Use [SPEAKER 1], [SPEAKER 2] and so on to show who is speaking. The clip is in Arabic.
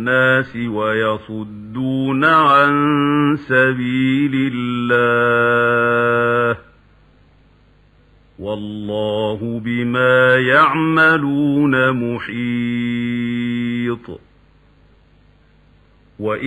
[SPEAKER 1] الناس ويصدون عن سبيل الله والله بما يعملون محيط.